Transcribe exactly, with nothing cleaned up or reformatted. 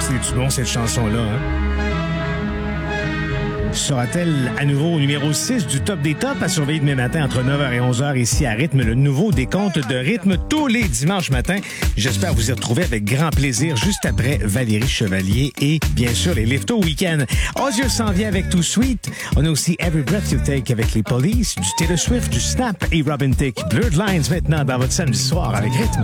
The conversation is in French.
C'est-tu bon, cette chanson-là, hein? Sera-t-elle à nouveau au numéro six du top des tops à surveiller demain matin entre neuf heures et onze heures ici à Rythme, le nouveau décompte de Rythme tous les dimanches matins. J'espère vous y retrouver avec grand plaisir juste après Valérie Chevalier et bien sûr les Lifto Week-end. Ozzy s'en vient avec Too Sweet. On a aussi Every Breath You Take avec les Police, du Taylor Swift, du Snap et Robin Thicke. Blurred Lines maintenant dans votre samedi soir avec Rythme.